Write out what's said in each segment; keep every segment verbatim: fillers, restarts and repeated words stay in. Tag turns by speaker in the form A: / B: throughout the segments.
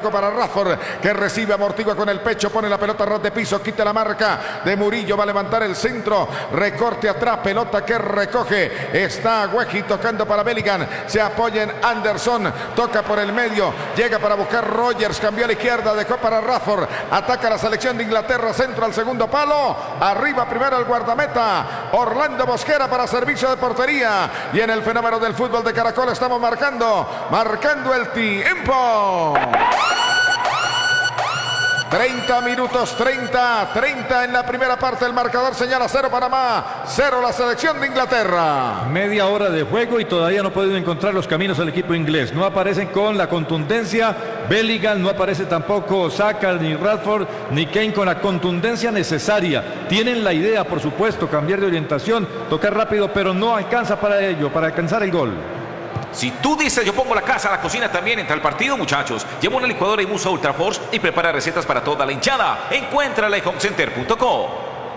A: arco para Rashford, que recibe, amortigua con el pecho, pone la pelota a ras de piso, quita la marca de Murillo, va a levantar el centro, recorte atrás, pelota que recoge, está Weghie tocando para Bellingham, se apoya en Anderson, toca por el medio, llega para buscar Rogers, cambió a la izquierda, dejó para Rashford, ataca la selección de Inglaterra, centro al segundo palo, arriba primero el guardameta, Orlando Mosquera para servicio de portería, y en el fenómeno del fútbol de Caracol estamos marcando, marcando el tiempo. treinta minutos, treinta, treinta en la primera parte. El marcador señala cero Panamá, cero la selección de Inglaterra.
B: Media hora de juego y todavía no ha podido encontrar los caminos al equipo inglés. No aparecen con la contundencia Bellingham, no aparece tampoco Saka, ni Rashford, ni Kane con la contundencia necesaria. Tienen la idea, por supuesto, cambiar de orientación, tocar rápido, pero no alcanza para ello, para alcanzar el gol.
C: Si tú dices yo pongo la casa, la cocina también entra al partido, muchachos. Lleva una licuadora y Musa Ultra Force y prepara recetas para toda la hinchada. Encuéntrala en home center punto co.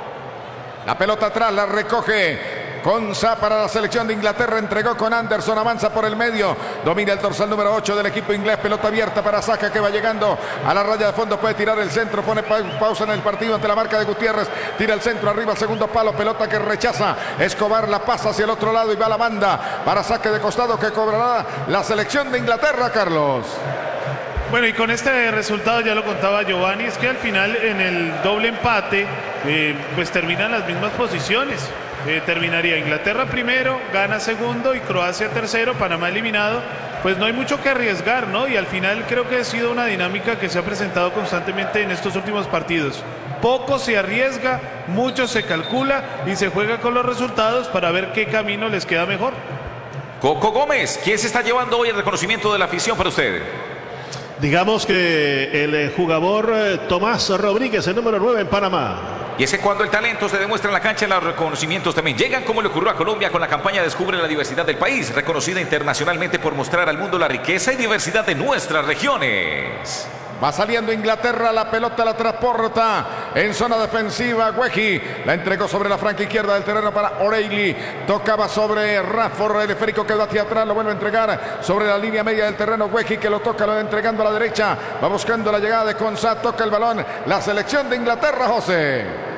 A: La pelota atrás la recoge Konsa para la selección de Inglaterra, entregó con Anderson, avanza por el medio, domina el dorsal número ocho del equipo inglés, pelota abierta para Saka, que va llegando a la raya de fondo, puede tirar el centro, pone pa pausa en el partido ante la marca de Gutiérrez, tira el centro arriba, segundo palo, pelota que rechaza, Escobar la pasa hacia el otro lado y va a la banda para saque de costado que cobrará la selección de Inglaterra, Carlos.
D: Bueno, y con este resultado ya lo contaba Giovanni, es que al final en el doble empate eh, pues terminan las mismas posiciones. Eh, terminaría Inglaterra primero, gana segundo y Croacia tercero, Panamá eliminado. Pues no hay mucho que arriesgar, ¿no? Y al final creo que ha sido una dinámica que se ha presentado constantemente en estos últimos partidos. Poco se arriesga, mucho se calcula y se juega con los resultados para ver qué camino les queda mejor.
C: Coco Gómez, ¿quién se está llevando hoy el reconocimiento de la afición para usted?
E: Digamos que el jugador Tomás Rodríguez, el número nueve en Panamá.
C: Y es que cuando el talento se demuestra en la cancha, los reconocimientos también llegan, como le ocurrió a Colombia con la campaña Descubre la diversidad del país, reconocida internacionalmente por mostrar al mundo la riqueza y diversidad de nuestras regiones.
A: Va saliendo Inglaterra, la pelota la transporta en zona defensiva. Weghie la entregó sobre la franca izquierda del terreno para O'Reilly. Tocaba sobre Rashford, el esférico quedó hacia atrás, lo vuelve a entregar sobre la línea media del terreno. Weghie que lo toca, lo va entregando a la derecha. Va buscando la llegada de Konsa, toca el balón. La selección de Inglaterra, José.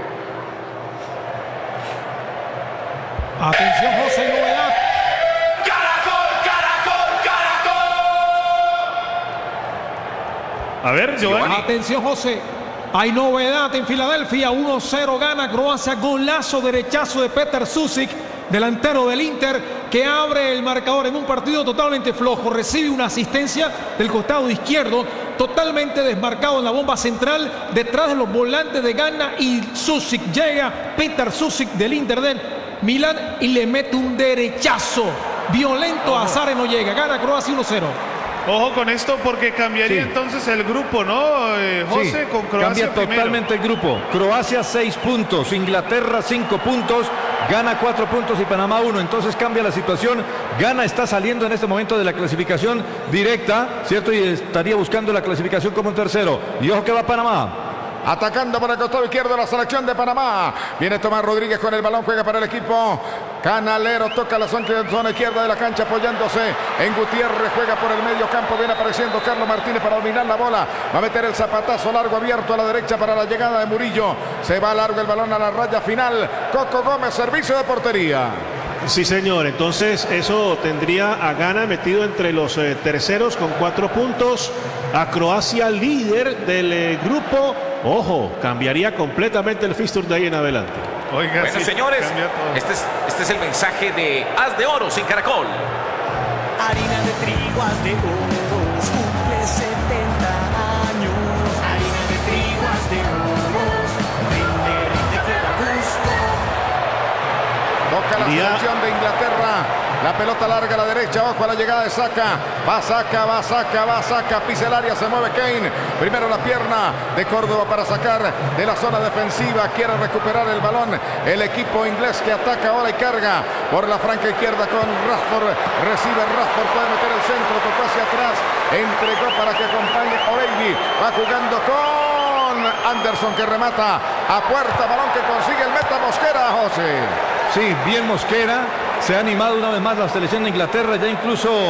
F: Atención, José, novedad.
D: A ver, Giovanni.
F: Atención, José. Hay novedad en Filadelfia. uno cero gana Croacia. Golazo derechazo de Petar Sušić, delantero del Inter, que abre el marcador en un partido totalmente flojo. Recibe una asistencia del costado izquierdo, totalmente desmarcado en la bomba central, detrás de los volantes de Ghana, y Sušić llega, Petar Sušić del Inter del Milán, y le mete un derechazo violento a Zare, no llega. Gana Croacia uno cero.
D: Ojo con esto porque cambiaría
B: Sí.
D: entonces el grupo, ¿no, eh, José?
B: Sí,
D: con Croacia
B: cambia
D: primero.
B: totalmente el grupo. Croacia seis puntos, Inglaterra cinco puntos, Gana cuatro puntos y Panamá uno. Entonces cambia la situación. Ghana está saliendo en este momento de la clasificación directa, ¿cierto? Y estaría buscando la clasificación como un tercero. Y ojo que va Panamá.
A: Atacando por el costado izquierdo la selección de Panamá. Viene Tomás Rodríguez con el balón, juega para el equipo Canalero, toca la zona izquierda de la cancha apoyándose en Gutiérrez, juega por el medio campo, viene apareciendo Carlos Martínez para dominar la bola, va a meter el zapatazo largo abierto a la derecha para la llegada de Murillo, se va largo el balón a la raya final. Coco Gómez, servicio de portería.
E: Sí, señor. Entonces eso tendría a Ghana metido entre los eh, terceros con cuatro puntos. A Croacia líder del eh, grupo. Ojo, cambiaría completamente el fixture de ahí en adelante.
D: Oiga,
C: bueno,
D: sí,
C: señores, este es, este es el mensaje de Haz de Oro sin Caracol.
G: Harina de trigo, haz de oro, cumple setenta años. Harina de trigo, haz de oro, rinde, rinde, que da gusto.
A: Toca la selección de Inglaterra. La pelota larga a la derecha, ojo a la llegada de Saka. Va Saka, va Saka, va Saka. Pisa el área, se mueve Kane. Primero la pierna de Córdoba para sacar de la zona defensiva. Quiere recuperar el balón. El equipo inglés que ataca ahora y carga por la franca izquierda con Rashford. Recibe Rashford, puede meter el centro, tocó hacia atrás. Entregó para que acompañe O'Reilly. Va jugando con Anderson que remata a puerta. Balón que consigue el meta Mosquera, José.
B: Sí, bien Mosquera. Se ha animado una vez más la selección de Inglaterra. Ya incluso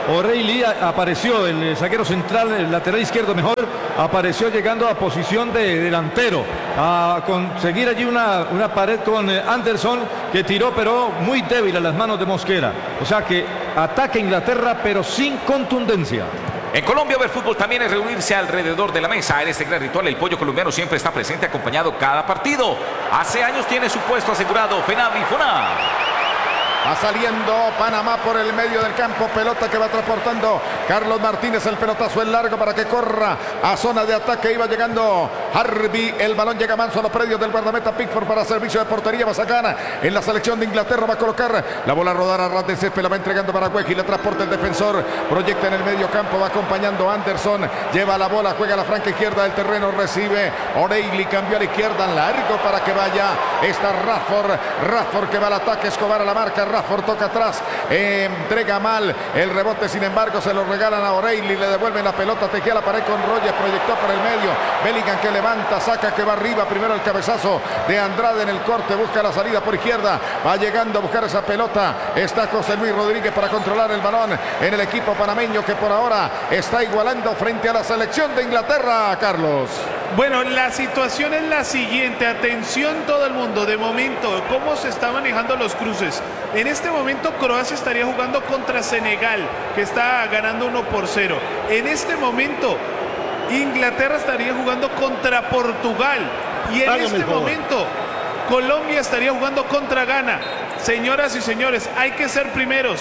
B: O'Reilly apareció, el zaguero central, el lateral izquierdo mejor, apareció llegando a posición de delantero, a conseguir allí una, una pared con Anderson, que tiró pero muy débil a las manos de Mosquera. O sea que ataca Inglaterra pero sin contundencia.
C: En Colombia, ver fútbol también es reunirse alrededor de la mesa. En este gran ritual, el pollo colombiano siempre está presente, acompañado cada partido. Hace años tiene su puesto asegurado Fenavi Foná.
A: Va saliendo Panamá por el medio del campo. Pelota que va transportando Carlos Martínez. El pelotazo es largo para que corra a zona de ataque. Iba llegando Harvey. El balón llega manso a los predios del guardameta Pickford para servicio de portería. Va a sacar en la selección de Inglaterra. Va a colocar la bola a rodar a ras de césped. La va entregando para Weji. Le transporta el defensor. Proyecta en el medio campo. Va acompañando a Anderson. Lleva la bola. Juega a la franca izquierda del terreno. Recibe O'Reilly. Cambió a la izquierda. Largo para que vaya. Está Rashford. Rashford que va al ataque. Escobar a la marca. Rashford toca atrás, eh, entrega mal el rebote, sin embargo se lo regalan a O'Reilly, le devuelven la pelota, tejía la pared con Rogers, proyectó por el medio, Bellingham que levanta, saca, que va arriba, primero el cabezazo de Andrade en el corte, busca la salida por izquierda, va llegando a buscar esa pelota, está José Luis Rodríguez para controlar el balón en el equipo panameño que por ahora está igualando frente a la selección de Inglaterra, Carlos.
D: Bueno, la situación es la siguiente, atención todo el mundo, de momento, cómo se están manejando los cruces. En este momento Croacia estaría jugando contra Senegal, que está ganando uno por cero. En este momento Inglaterra estaría jugando contra Portugal. Y en
E: Hágame
D: este
E: el favor.
D: momento Colombia estaría jugando contra Ghana. Señoras y señores, hay que ser primeros.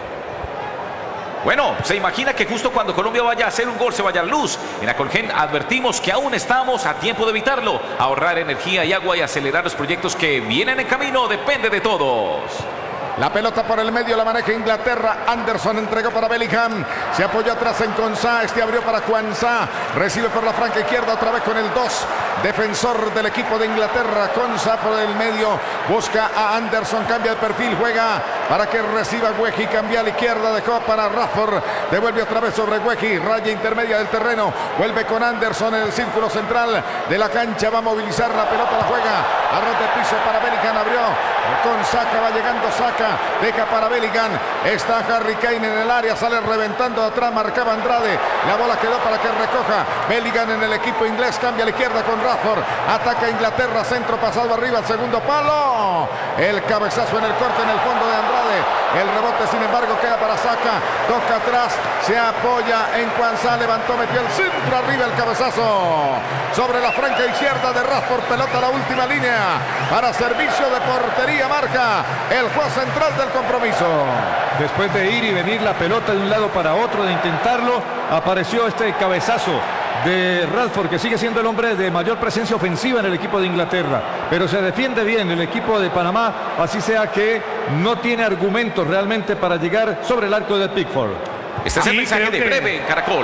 C: Bueno, se imagina que justo cuando Colombia vaya a hacer un gol se vaya a la luz. En Acolgen advertimos que aún estamos a tiempo de evitarlo. Ahorrar energía y agua y acelerar los proyectos que vienen en camino depende de todos.
A: La pelota por el medio la maneja Inglaterra. Anderson entregó para Bellingham. Se apoyó atrás en Konsa. Este abrió para Quansah. Recibe por la franca izquierda otra vez con el dos. Defensor del equipo de Inglaterra. Konsa por el medio. Busca a Anderson. Cambia el perfil. Juega para que reciba Weji. Cambia a la izquierda. Dejó para Rashford. Devuelve otra vez sobre Weji. Raya intermedia del terreno. Vuelve con Anderson en el círculo central de la cancha. Va a movilizar la pelota. La juega. Arroz de piso para Bellingham. Abrió con Saka. Va llegando Saka. Deja para Bellingham. Está Harry Kane en el área. Sale reventando atrás. Marcaba Andrade. La bola quedó para que recoja Bellingham en el equipo inglés. Cambia a la izquierda con Rashford. Ataca Inglaterra. Centro pasado arriba al segundo palo. El cabezazo en el corte en el fondo de Andrade. El rebote sin embargo queda para Saka. Toca atrás. Se apoya en Quansah. Levantó, metió el centro arriba. El cabezazo sobre la franca izquierda de Rashford. Pelota a la última línea. Para servicio de portería marca el juez central del compromiso.
B: Después de ir y venir la pelota de un lado para otro, de intentarlo, apareció este cabezazo de Rashford, que sigue siendo el hombre de mayor presencia ofensiva en el equipo de Inglaterra, pero se defiende bien el equipo de Panamá, así sea que no tiene argumentos realmente para llegar sobre el arco de Pickford.
C: Este es el
D: Sí,
C: mensaje
D: creo
C: de
D: que-
C: Breve en Caracol.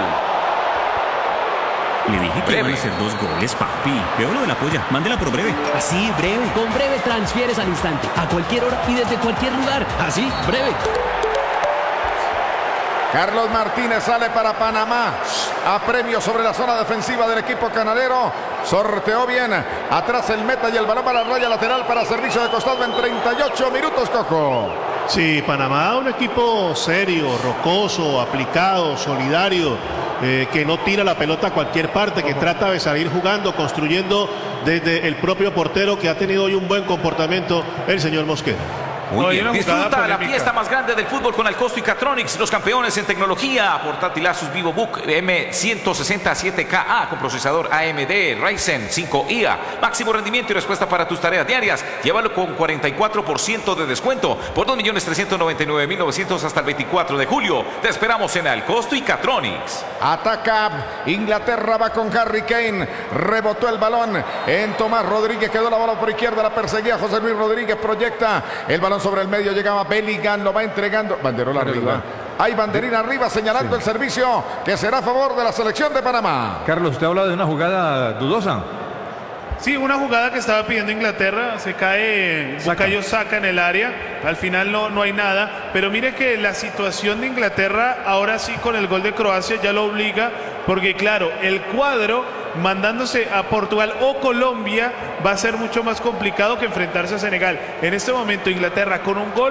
H: Le dije que
C: Breve.
H: iban a hacer dos goles, papi. Veo lo de la polla. Mándela por Breve.
I: Así, breve. Con breve transfieres al instante, a cualquier hora y desde cualquier lugar. Así, breve.
A: Carlos Martínez sale para Panamá. A premio sobre la zona defensiva del equipo canalero. Sorteó bien. Atrás el meta y el balón para la raya lateral para servicio de costado en treinta y ocho minutos, Coco.
E: Sí, Panamá, un equipo serio, rocoso, aplicado, solidario, eh, que no tira la pelota a cualquier parte, que trata de salir jugando, construyendo desde el propio portero, que ha tenido hoy un buen comportamiento, el señor Mosquera.
C: Muy
D: No, hay
C: bien,
D: una jugada
C: disfruta la
D: polémica.
C: fiesta más grande del fútbol con Alcosto y Catronics, los campeones en tecnología, portátil Asus VivoBook M ciento sesenta siete K A con procesador A M D Ryzen cinco I A, máximo rendimiento y respuesta para tus tareas diarias. Llévalo con cuarenta y cuatro por ciento de descuento por dos millones trescientos noventa y nueve mil novecientos hasta el veinticuatro de julio. Te esperamos en Alcosto y Catronics.
A: Ataca Inglaterra, va con Harry Kane. Rebotó el balón en Tomás Rodríguez. Quedó la bola por izquierda. La perseguía José Luis Rodríguez. Proyecta el balón sobre el medio. Llegaba Bellingham. Lo va entregando. Banderola arriba. Hay banderina arriba señalando el servicio que será a favor de la selección de Panamá.
B: Carlos, usted habla de una jugada dudosa.
D: Sí, una jugada que estaba pidiendo Inglaterra, se cae Bukayo Saka en el área, al final no, no hay nada, pero mire que la situación de Inglaterra ahora sí con el gol de Croacia ya lo obliga, porque claro, el cuadro mandándose a Portugal o Colombia va a ser mucho más complicado que enfrentarse a Senegal. En este momento Inglaterra con un gol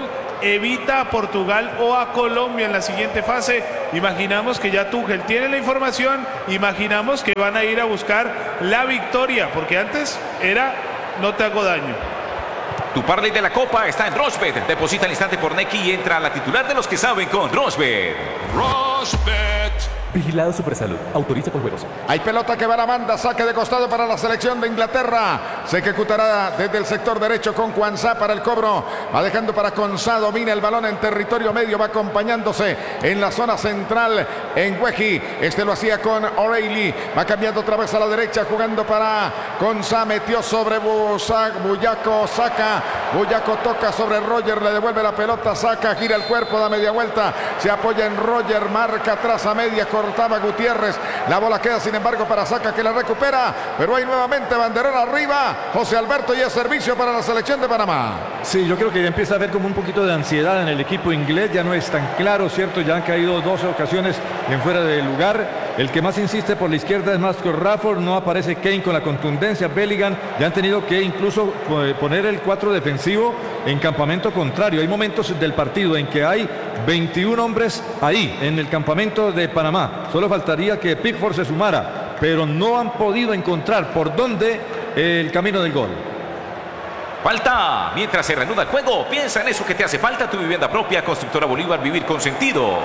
D: evita a Portugal o a Colombia en la siguiente fase. Imaginamos que ya Tuchel tiene la información, imaginamos que van a ir a buscar la victoria, porque antes era no te hago daño.
C: Tu parlay de la Copa está en Rochbet. Deposita al instante por Nequi y entra a la titular de los que saben con Rochbet.
J: Rochbet.
K: Vigilado Supersalud. Autoriza por juegos.
A: Hay pelota que va a la banda. Saque de costado para la selección de Inglaterra. Se ejecutará desde el sector derecho con Quansah para el cobro. Va dejando para Quansah. Domina el balón en territorio medio. Va acompañándose en la zona central en Weji. Este lo hacía con O'Reilly. Va cambiando otra vez a la derecha. Jugando para Quansah. Metió sobre Buyaco. Saca. Buyaco toca sobre Roger. Le devuelve la pelota. Saca. Gira el cuerpo. Da media vuelta. Se apoya en Roger. Marca atrás a media. Cortaba Gutiérrez, la bola queda sin embargo para Saca que la recupera, pero hay nuevamente banderón arriba, José Alberto, y es servicio para la selección de Panamá.
B: Sí, yo creo que ya empieza a haber como un poquito de ansiedad en el equipo inglés, ya no es tan claro, ¿cierto? Ya han caído doce ocasiones en fuera de lugar. El que más insiste por la izquierda es Marcus Rashford, no aparece Kane con la contundencia. Bellingham ya han tenido que incluso poner el cuatro defensivo en campamento contrario. Hay momentos del partido en que hay veintiún hombres ahí en el campamento de Panamá. Solo faltaría que Pickford se sumara, pero no han podido encontrar por dónde el camino del gol.
C: Falta. Mientras se reanuda el juego, piensa en eso que te hace falta. Tu vivienda propia, Constructora Bolívar, vivir con sentido.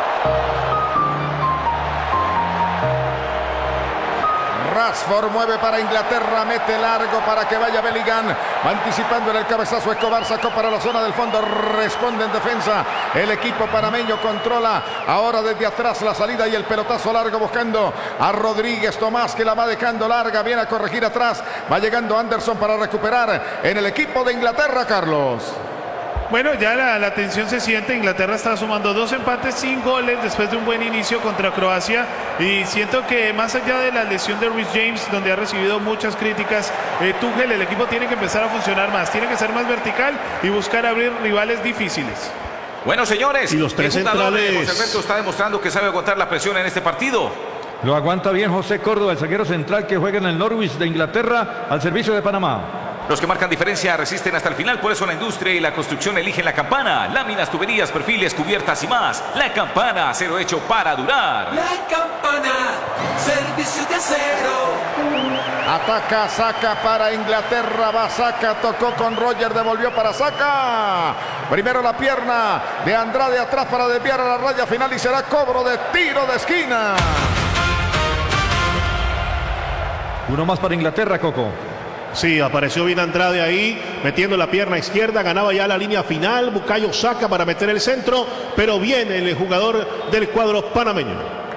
A: Rashford mueve para Inglaterra, mete largo para que vaya Bellingham, va anticipando en el cabezazo. Escobar sacó para la zona del fondo, responde en defensa el equipo panameño, controla ahora desde atrás la salida y el pelotazo largo buscando a Rodríguez Tomás, que la va dejando larga, viene a corregir atrás, va llegando Anderson para recuperar en el equipo de Inglaterra, Carlos.
D: Bueno, ya la, la tensión se siente. Inglaterra está sumando dos empates sin goles después de un buen inicio contra Croacia, y siento que más allá de la lesión de Reece James, donde ha recibido muchas críticas, eh, Tuchel, el equipo tiene que empezar a funcionar más, tiene que ser más vertical y buscar abrir rivales difíciles.
C: Bueno, señores,
E: y los tres
C: el jugador
E: centrales...
C: José Alberto está demostrando que sabe aguantar la presión en este partido.
B: Lo aguanta bien José Córdoba, el zaguero central que juega en el Norwich de Inglaterra, al servicio de Panamá.
C: Los que marcan diferencia resisten hasta el final, por eso la industria y la construcción eligen La Campana. Láminas, tuberías, perfiles, cubiertas y más. La Campana, acero hecho para durar.
G: La Campana, servicio de acero.
A: Ataca, Saca para Inglaterra, va Saca, tocó con Roger, devolvió para Saca. Primero la pierna de Andrade atrás para desviar a la raya final y será cobro de tiro de esquina.
B: Uno más para Inglaterra, Coco.
E: Sí, apareció bien Andrade ahí, metiendo la pierna izquierda, ganaba ya la línea final. Bukayo Saka para meter el centro, pero viene el jugador del cuadro panameño.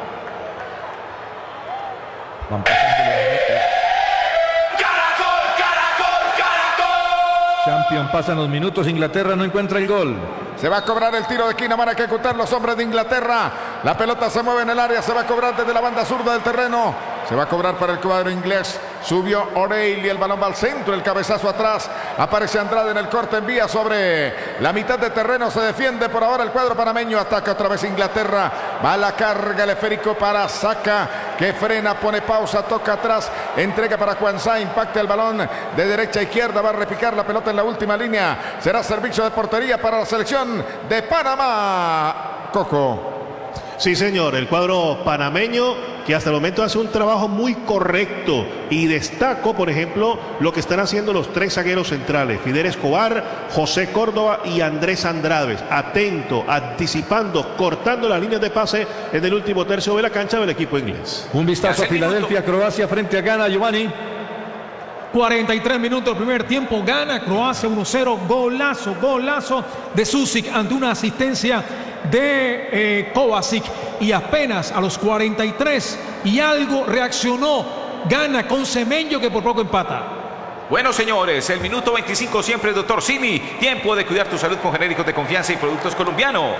B: Van pasando
J: Caracol, caracol, caracol.
B: Champion, pasan los minutos, Inglaterra no encuentra el gol.
A: Se va a cobrar el tiro de esquina, van a ejecutar los hombres de Inglaterra. La pelota se mueve en el área, se va a cobrar desde la banda zurda del terreno. Se va a cobrar para el cuadro inglés. Subió O'Reilly, el balón va al centro, el cabezazo atrás. Aparece Andrade en el corte, envía sobre la mitad de terreno. Se defiende por ahora el cuadro panameño. Ataca otra vez Inglaterra. Va a la carga, el esférico para Saca, que frena, pone pausa, toca atrás. Entrega para Quansah, impacta el balón de derecha a izquierda. Va a repicar la pelota en la última línea. Será servicio de portería para la selección de Panamá. Coco.
E: Sí, señor, el cuadro panameño que hasta el momento hace un trabajo muy correcto, y destaco, por ejemplo, lo que están haciendo los tres zagueros centrales, Fidel Escobar, José Córdoba y Andrés Andrade. Atento, anticipando, cortando las líneas de pase en el último tercio de la cancha del equipo inglés.
B: Un vistazo a Filadelfia, Croacia frente a Ghana, Giovanni.
F: cuarenta y tres minutos del primer tiempo, gana Croacia uno cero, golazo, golazo de Susic ante una asistencia de eh, Kovacic, y apenas a los cuarenta y tres y algo reaccionó, gana con Semenyo, que por poco empata.
C: Bueno, señores, el minuto veinticinco siempre, doctor Simi. Tiempo de cuidar tu salud con genéricos de confianza y productos colombianos.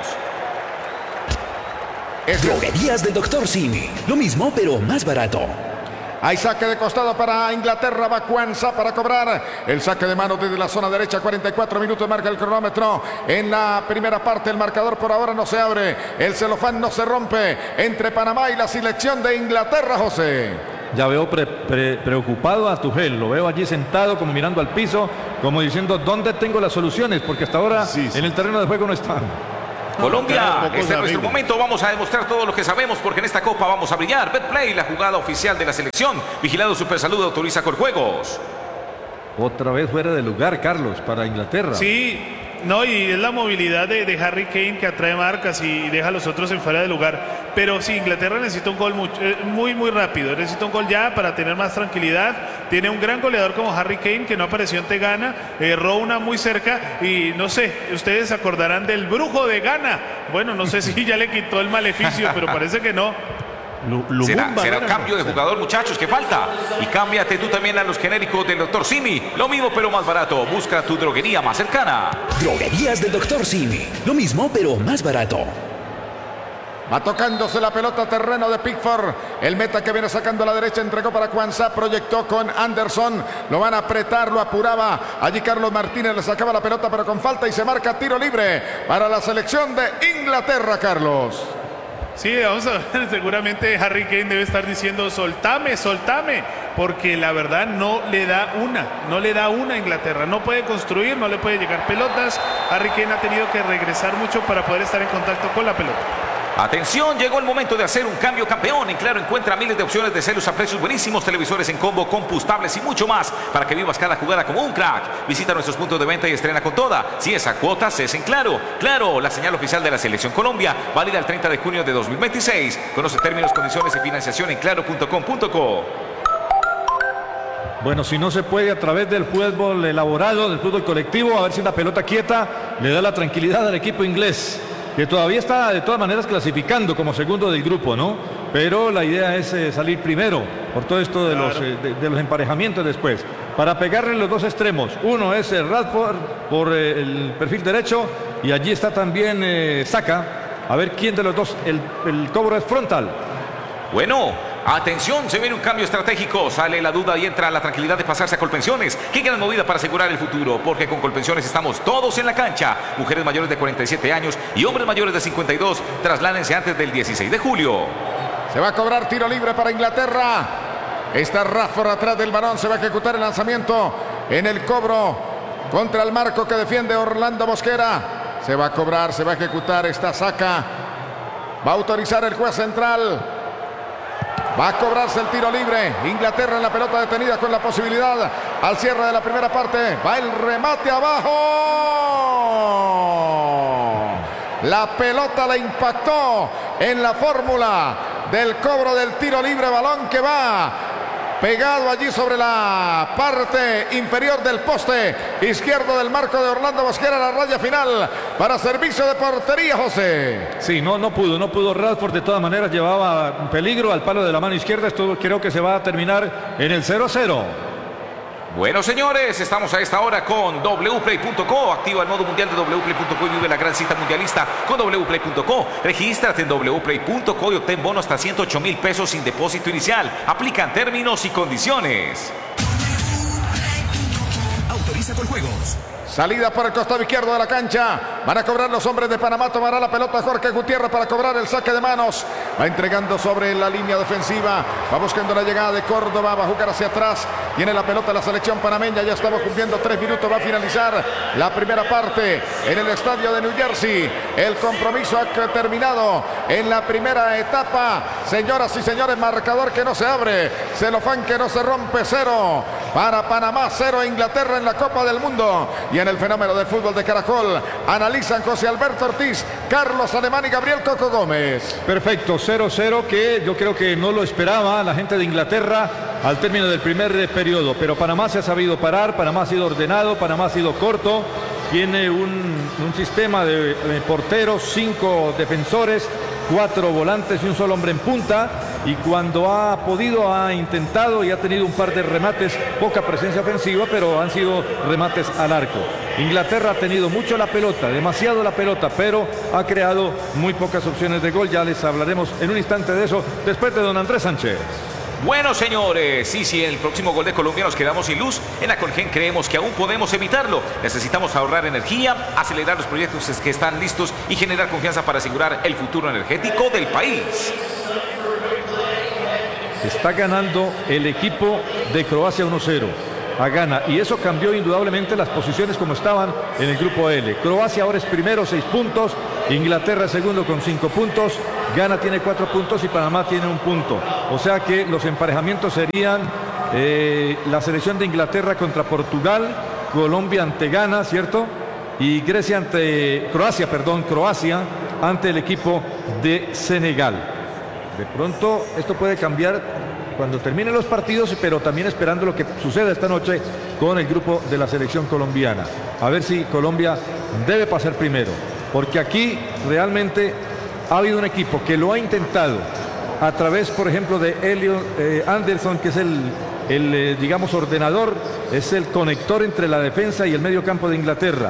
L: Droguerías del doctor Simi, lo mismo pero más barato.
A: Hay saque de costado para Inglaterra, va Quansah para cobrar el saque de mano desde la zona derecha. Cuarenta y cuatro minutos marca el cronómetro en la primera parte. El marcador por ahora no se abre, el celofán no se rompe entre Panamá y la selección de Inglaterra, José.
B: Ya veo pre, pre, preocupado a Tuchel, lo veo allí sentado como mirando al piso, como diciendo ¿dónde tengo las soluciones? Porque hasta ahora sí, sí. en el terreno de juego no están.
C: Colombia, este es nuestro momento, vamos a demostrar todo lo que sabemos porque en esta copa vamos a brillar. Betplay, la jugada oficial de la selección. Vigilado Supersalud, autoriza Corjuegos.
B: Otra vez fuera de lugar, Carlos, para Inglaterra.
D: Sí, no, y es la movilidad de, de Harry Kane que atrae marcas y deja a los otros en fuera de lugar. Pero sí, Inglaterra necesita un gol muy, muy, muy rápido. Necesita un gol ya para tener más tranquilidad. Tiene un gran goleador como Harry Kane que no apareció ante Ghana. Erró una muy cerca y no sé, ustedes se acordarán del brujo de Ghana. Bueno, no sé si ya le quitó el maleficio, pero parece que no.
C: Lumumba, será, será un cambio de jugador, muchachos, que falta. Y cámbiate tú también a los genéricos del doctor Simi. Lo mismo pero más barato. Busca tu droguería más cercana.
L: Droguerías del doctor Simi. Lo mismo pero más barato.
A: Va tocándose la pelota, terreno de Pickford. El meta que viene sacando a la derecha, entregó para Kwanzaa, proyectó con Anderson. Lo van a apretar, lo apuraba. Allí Carlos Martínez le sacaba la pelota pero con falta y se marca tiro libre para la selección de Inglaterra, Carlos.
D: Sí, vamos a ver, seguramente Harry Kane debe estar diciendo soltame, soltame, porque la verdad no le da una, no le da una a Inglaterra, no puede construir, no le puede llegar pelotas. Harry Kane ha tenido que regresar mucho para poder estar en contacto con la pelota.
C: Atención, llegó el momento de hacer un cambio, campeón. En Claro encuentra miles de opciones de celos a precios buenísimos, televisores en combo, compostables y mucho más para que vivas cada jugada como un crack. Visita nuestros puntos de venta y estrena con toda. Si es a cuotas, es en Claro. Claro, la señal oficial de la Selección Colombia, válida el treinta de junio de dos mil veintiséis. Conoce términos, condiciones y financiación en claro punto com punto co.
B: Bueno, si no se puede a través del fútbol elaborado, del fútbol colectivo, a ver si la pelota quieta le da la tranquilidad al equipo inglés, que todavía está de todas maneras clasificando como segundo del grupo, ¿no? Pero la idea es eh, salir primero por todo esto de, claro. los, eh, de, de los emparejamientos después. Para pegarle los dos extremos. Uno es eh, Radford por eh, el perfil derecho y allí está también eh, Saka. A ver quién de los dos, el, el cobro es frontal.
C: Bueno, atención, se viene un cambio estratégico. Sale la duda y entra la tranquilidad de pasarse a Colpensiones. Qué gran movida para asegurar el futuro, porque con Colpensiones estamos todos en la cancha. Mujeres mayores de cuarenta y siete años y hombres mayores de cincuenta y dos, trasládense antes del dieciséis de julio.
A: Se va a cobrar tiro libre para Inglaterra. Está Radford atrás del balón, se va a ejecutar el lanzamiento en el cobro contra el marco que defiende Orlando Mosquera. Se va a cobrar, se va a ejecutar, está Saka. Va a autorizar el juez central. Va a cobrarse el tiro libre. Inglaterra en la pelota detenida con la posibilidad al cierre de la primera parte. Va el remate abajo. La pelota le impactó en la fórmula del cobro del tiro libre. Balón que va pegado allí sobre la parte inferior del poste izquierdo del marco de Orlando Mosquera, la raya final para servicio de portería, José.
B: Sí, no, no pudo, no pudo Radford, de todas maneras llevaba peligro al palo de la mano izquierda. Esto creo que se va a terminar en el cero cero.
C: Bueno, señores, estamos a esta hora con w play punto co. Activa el modo mundial de w play punto co y vive la gran cita mundialista con w play punto co. Regístrate en w play punto co y obtén bono hasta ciento ocho mil pesos sin depósito inicial. Aplican términos y condiciones.
L: Autoriza con juegos.
A: Salida por el costado izquierdo de la cancha. Van a cobrar los hombres de Panamá. Tomará la pelota Jorge Gutiérrez para cobrar el saque de manos. Va entregando sobre la línea defensiva. Va buscando la llegada de Córdoba. Va a jugar hacia atrás. Tiene la pelota la selección panameña. Ya estamos cumpliendo tres minutos. Va a finalizar la primera parte en el estadio de New Jersey. El compromiso ha terminado en la primera etapa. Señoras y señores, marcador que no se abre. Celofán que no se rompe. Cero para Panamá. Cero Inglaterra en la Copa del Mundo. Y en el fenómeno del fútbol de Caracol analizan José Alberto Ortiz, Carlos Alemán y Gabriel Coco Gómez.
B: Perfecto, cero cero, que yo creo que no lo esperaba la gente de Inglaterra al término del primer periodo, pero Panamá se ha sabido parar, Panamá ha sido ordenado, Panamá ha sido corto, tiene un, un sistema de, de porteros, cinco defensores, cuatro volantes y un solo hombre en punta, y cuando ha podido ha intentado y ha tenido un par de remates, poca presencia ofensiva, pero han sido remates al arco. Inglaterra ha tenido mucho la pelota, demasiado la pelota, pero ha creado muy pocas opciones de gol. Ya les hablaremos en un instante de eso después de don Andrés Sánchez.
C: Bueno, señores, sí, sí, en el próximo gol de Colombia nos quedamos sin luz. En Acolgen creemos que aún podemos evitarlo. Necesitamos ahorrar energía, acelerar los proyectos que están listos y generar confianza para asegurar el futuro energético del país.
B: Está ganando el equipo de Croacia uno cero. A Ghana, y eso cambió indudablemente las posiciones como estaban en el grupo L. Croacia ahora es primero, seis puntos, Inglaterra segundo con cinco puntos, Ghana tiene cuatro puntos y Panamá tiene un punto. O sea que los emparejamientos serían eh, la selección de Inglaterra contra Portugal, Colombia ante Ghana, ¿cierto? Y Grecia ante Croacia, perdón, Croacia ante el equipo de Senegal. De pronto esto puede cambiar cuando terminen los partidos, pero también esperando lo que suceda esta noche con el grupo de la selección colombiana. A ver si Colombia debe pasar primero, porque aquí realmente ha habido un equipo que lo ha intentado a través, por ejemplo, de Elliot eh, Anderson, que es el, el eh, digamos, ordenador, es el conector entre la defensa y el medio campo de Inglaterra.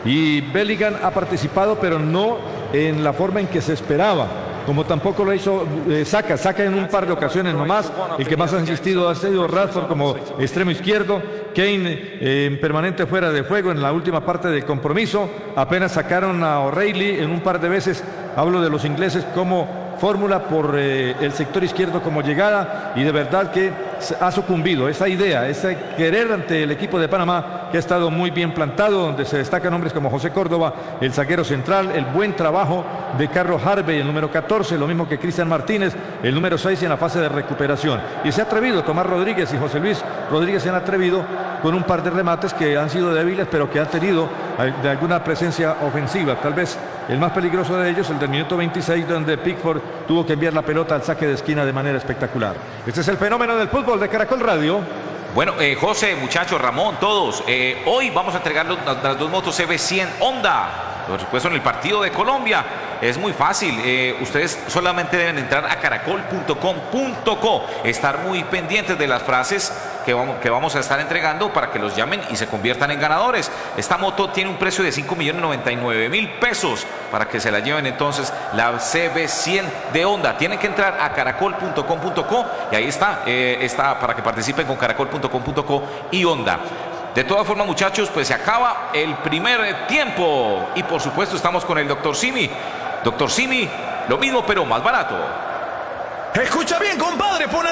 B: Y Bellingham ha participado, pero no en la forma en que se esperaba, como tampoco lo hizo eh, Saka, Saka en un par de ocasiones nomás. El que más ha insistido ha sido Rashford como extremo izquierdo, Kane eh, en permanente fuera de juego en la última parte del compromiso. Apenas sacaron a O'Reilly en un par de veces, hablo de los ingleses, como fórmula por eh, el sector izquierdo como llegada, y de verdad que ha sucumbido esa idea, ese querer ante el equipo de Panamá, que ha estado muy bien plantado, donde se destacan hombres como José Córdoba, el zaguero central, el buen trabajo de Carlos Harvey, el número catorce, lo mismo que Cristian Martínez, el número seis en la fase de recuperación. Y se ha atrevido, Tomás Rodríguez y José Luis Rodríguez se han atrevido con un par de remates que han sido débiles, pero que han tenido de alguna presencia ofensiva. Tal vez el más peligroso de ellos, el del minuto veintiséis, donde Pickford tuvo que enviar la pelota al saque de esquina de manera espectacular. Este es el fenómeno del fútbol de Caracol Radio.
C: Bueno, eh, José, muchachos, Ramón, todos, eh, hoy vamos a entregar los, las, las dos motos C B cien Honda, por supuesto en el partido de Colombia. Es muy fácil, eh, ustedes solamente deben entrar a caracol punto com punto co, estar muy pendientes de las frases que vamos, que vamos a estar entregando para que los llamen y se conviertan en ganadores. Esta moto tiene un precio de cinco millones noventa y nueve mil pesos para que se la lleven entonces la C B cien de Honda. Tienen que entrar a caracol punto com punto co y ahí está, eh, está para que participen con caracol punto com punto co y Honda. De todas formas, muchachos, pues se acaba el primer tiempo y por supuesto estamos con el doctor Simi. Doctor Simi, lo mismo pero más barato.
L: Escucha bien, compadre, pon